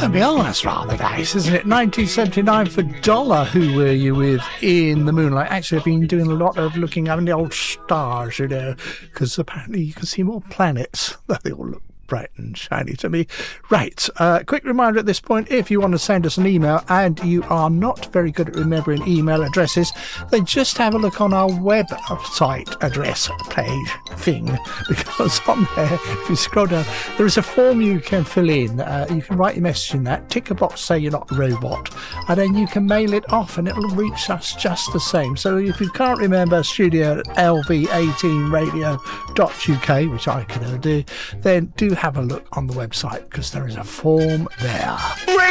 Let me ask, rather nice, isn't it? 1979 for Dollar, Who Were You With in the Moonlight. Actually, I've been doing a lot of looking up in the old stars, you know, because apparently you can see more planets. They all look bright and shiny to me. Right, quick reminder at this point, if you want to send us an email and you are not very good at remembering email addresses, then just have a look on our website address page thing, because on there, if you scroll down, there is a form you can fill in. You can write your message in that, tick a box, say you're not a robot, and then you can mail it off and it'll reach us just the same. So if you can't remember studio at lv18radio.uk, which I can never do, then do have a look on the website, because there is a form there.